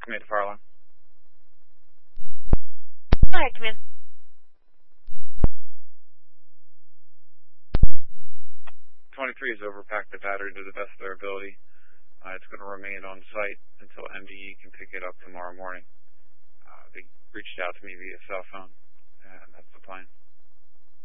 Command to fire alarm. Go ahead, Command. 23 has overpacked the battery to the best of their ability. It's going to remain on site until MDE can pick it up tomorrow morning. They reached out to me via cell phone, and that's the plan.